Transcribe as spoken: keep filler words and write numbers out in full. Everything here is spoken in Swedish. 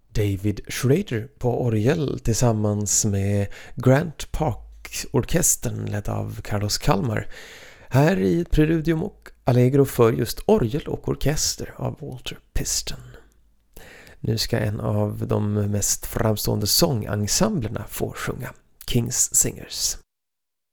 David Schrader på orgel tillsammans med Grant Park-orkestern ledd av Carlos Kalmar. Här i ett preludium och allegro för just orgel och orkester av Walter Piston. Nu ska en av de mest framstående sångensemblerna få sjunga, King's Singers.